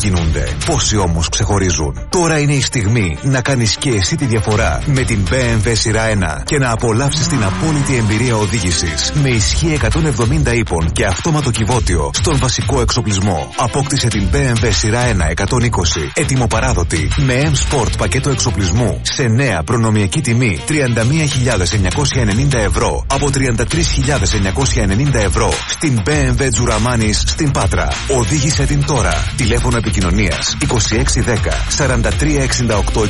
κινούνται. Πόσοι όμως ξεχωρίζουν. Τώρα είναι η στιγμή να κάνεις και εσύ τη διαφορά με την BMW σειρά 1 και να απολαύσεις την απόλυτη εμπειρία οδήγησης με ισχύ 170 ύπων και αυτόματο κυβότιο στον βασικό εξοπλισμό. Απόκτησε την BMW σειρά 1 120 έτοιμο-παράδοτη με M-Sport πακέτο εξοπλισμού σε νέα προνομιακή τιμή 31.990 ευρώ από 33.990 ευρώ στην BMW Τζουραμάνης στην Πάτρα. Οδήγησε την τώρα. Τηλέφωνο επικοινωνίας 2610 4368 25.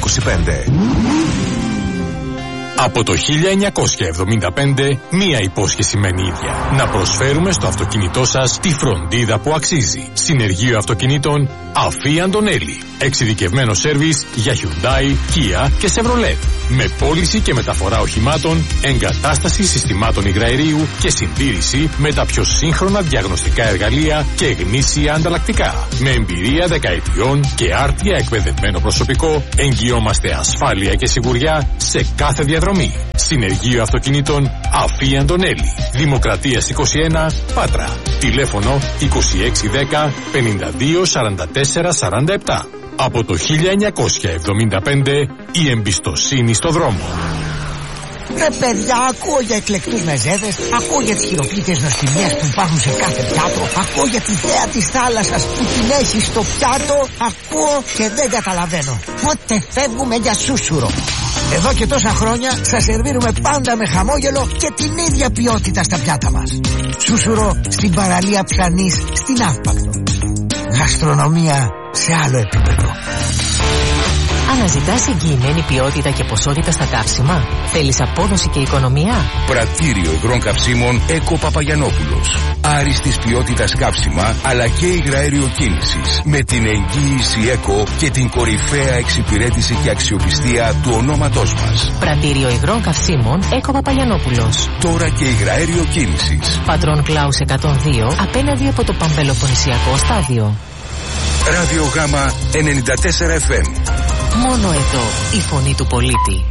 Από το 1975, μία υπόσχεση μένει ίδια. Να προσφέρουμε στο αυτοκίνητό σας τη φροντίδα που αξίζει. Συνεργείο αυτοκινήτων Αφή Αντωνέλη. Εξειδικευμένο σέρβις για Hyundai, Kia και Chevrolet. Με πώληση και μεταφορά οχημάτων, εγκατάσταση συστημάτων υγραερίου και συντήρηση με τα πιο σύγχρονα διαγνωστικά εργαλεία και γνήσια ανταλλακτικά. Με εμπειρία δεκαετιών και άρτια εκπαιδευμένο προσωπικό, εγγυόμαστε ασφάλεια και σιγουριά σε κάθε διαδρομή. Συνεργείο αυτοκινήτων Αφή Αντωνέλη. Δημοκρατίας 21, Πάτρα. Τηλέφωνο 2610 52 44 47. Από το 1975 η εμπιστοσύνη στο δρόμο. Ρε παιδιά, ακούω για εκλεκτούς μεζέδες, ακούω για τις χειροποίητες νοστιμιές που υπάρχουν σε κάθε πιάτο, ακούω για τη θέα της θάλασσας που την έχει στο πιάτο, ακούω και δεν καταλαβαίνω. Πότε φεύγουμε για σούσουρο? Εδώ και τόσα χρόνια σας σερβίρουμε πάντα με χαμόγελο και την ίδια ποιότητα στα πιάτα μας. Σούσουρο στην παραλία Ψανής στην Αύπακτο. Γαστρονομία σε άλλο επίπεδο. Αναζητάς εγγυημένη ποιότητα και ποσότητα στα καύσιμα? Θέλεις απόδοση και οικονομία? Πρατήριο υγρών καυσίμων Έκο Παπαγιανόπουλος. Άριστης ποιότητας καύσιμα αλλά και υγραέριο κίνησης. Με την εγγύηση Έκο και την κορυφαία εξυπηρέτηση και αξιοπιστία του ονόματός μας. Πρατήριο υγρών καυσίμων Έκο Παπαγιανόπουλος. Τώρα και υγραέριο κίνησης. Πατρών Κλάους 102 απέναντι από το Παμπελοποννησιακό στάδιο. Ράδιο Γάμα 94 FM. Μόνο εδώ η φωνή του πολίτη.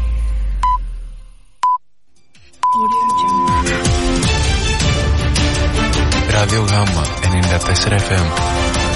Ράδιο Γάμα 94 FM.